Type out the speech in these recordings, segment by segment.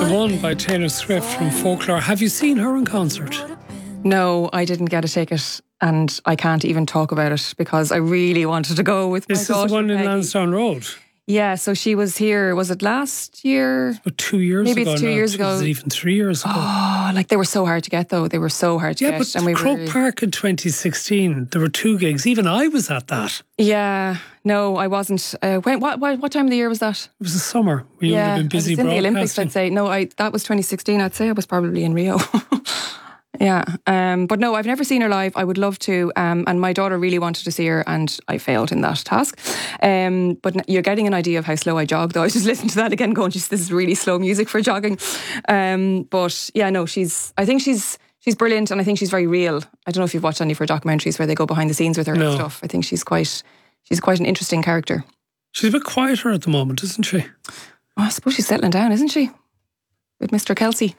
One by Taylor Swift from Folklore. Have you seen her in concert? No, I didn't get a ticket and I can't even talk about it because I really wanted to go with my daughter. This is the one in Peggy. Lansdowne Road. Yeah, so she was here, was it last year? About 2 years ago. Maybe it's 2 years ago. Was it even 3 years ago? Oh, like they were so hard to get though. They were so hard to get. Yeah, but Croke Park in 2016, there were 2 gigs. Even I was at that. Yeah, no, I wasn't. What time of the year was that? It was the summer. We would have been busy I was in the Olympics, broadcasting. I'd say. No, that was 2016. I'd say I was probably in Rio. Yeah, but no, I've never seen her live. I would love to, and my daughter really wanted to see her, and I failed in that task. But you're getting an idea of how slow I jog, though. I just listened to that again, going, "This is really slow music for jogging." But yeah, no, I think she's brilliant, and I think she's very real. I don't know if you've watched any of her documentaries where they go behind the scenes with her and stuff. I think she's quite an interesting character. She's a bit quieter at the moment, isn't she? Oh, I suppose she's settling down, isn't she? With Mr. Kelsey.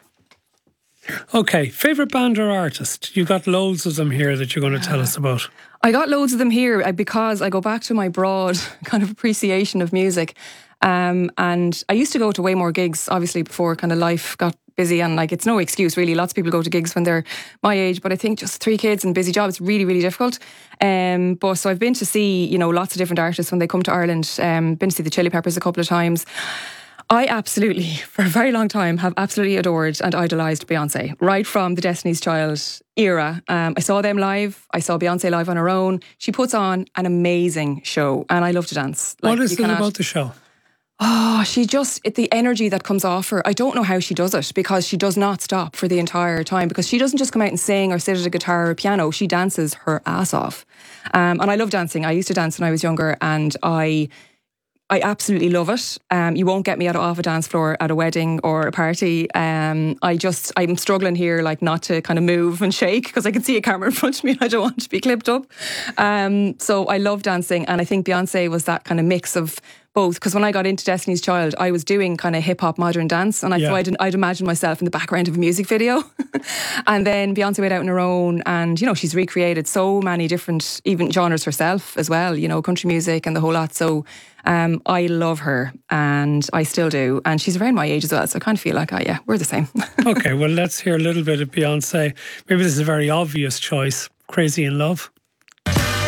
Okay, favourite band or artist? You got loads of them here that you're going to tell us about. I got loads of them here because I go back to my broad kind of appreciation of music. And I used to go to way more gigs, obviously, before kind of life got busy, and like it's no excuse really. Lots of people go to gigs when they're my age, but I think just 3 kids and busy jobs, really, really difficult. But so I've been to see, lots of different artists when they come to Ireland. Been to see the Chili Peppers a couple of times. I absolutely, for a very long time, have absolutely adored and idolised Beyonce, right from the Destiny's Child era. I saw them live. I saw Beyonce live on her own. She puts on an amazing show, and I love to dance. What is it about the show? Oh, the energy that comes off her. I don't know how she does it, because she does not stop for the entire time, because she doesn't just come out and sing or sit at a guitar or a piano. She dances her ass off. And I love dancing. I used to dance when I was younger, and I absolutely love it. You won't get me off a dance floor at a wedding or a party. I'm struggling here, like not to kind of move and shake, because I can see a camera in front of me and I don't want to be clipped up. So I love dancing, and I think Beyonce was that kind of mix of both, because when I got into Destiny's Child, I was doing kind of hip hop modern dance, and I'd imagine myself in the background of a music video. And then Beyonce went out on her own, and she's recreated so many different even genres herself as well, country music and the whole lot. So I love her, and I still do, and she's around my age as well, so I kind of feel like we're the same. Okay, well, let's hear a little bit of Beyonce. Maybe this is a very obvious choice. Crazy in Love.